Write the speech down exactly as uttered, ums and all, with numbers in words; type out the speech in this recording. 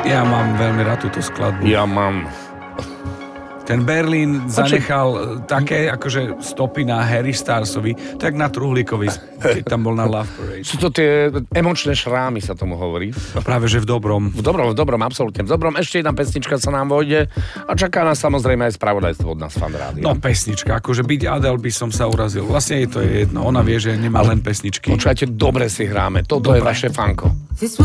Ja mám veľmi rád túto skladbu. Ja mám... Ten Berlín zanechal také akože stopy na Harry Stylesovi, tak na Truhlíkovi, keď tam bol na Love Parade. Sú to tie emočné šrámy, sa tomu hovorí. Práve, že v dobrom. V dobrom, v dobrom, absolútne. V dobrom. Ešte jedna pesnička sa nám vojde a čaká nás samozrejme aj spravodajstvo od nás Fan Rádia. No pesnička, akože byť Adele by som sa urazil. Vlastne jej to je jedno, ona vie, že nemá len pesničky. Počúvajte, dobre si hráme, toto dobre. Je vaše fanko.